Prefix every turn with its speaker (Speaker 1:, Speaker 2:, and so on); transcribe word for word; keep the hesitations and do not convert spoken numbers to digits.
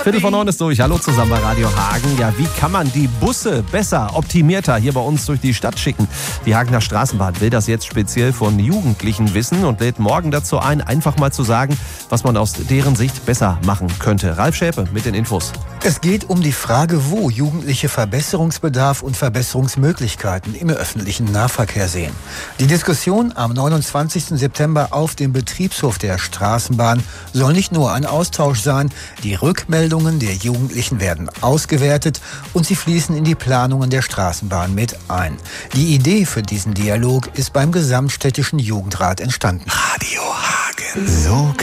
Speaker 1: Viertel vor neun ist durch. Hallo zusammen bei Radio Hagen. Ja, wie kann man die Busse besser, optimierter hier bei uns durch die Stadt schicken? Die Hagener Straßenbahn will das jetzt speziell von Jugendlichen wissen und lädt morgen dazu ein, einfach mal zu sagen, was man aus deren Sicht besser machen könnte. Ralf Schäpe mit den Infos.
Speaker 2: Es geht um die Frage, wo Jugendliche Verbesserungsbedarf und Verbesserungsmöglichkeiten im öffentlichen Nahverkehr sehen. Die Diskussion am neunundzwanzigsten September auf dem Betriebshof der Straßenbahn soll nicht nur ein Austausch sein. Die Rückmeldungen der Jugendlichen werden ausgewertet und sie fließen in die Planungen der Straßenbahn mit ein. Die Idee für diesen Dialog ist beim Gesamtstädtischen Jugendrat entstanden.
Speaker 3: Radio Hagen. So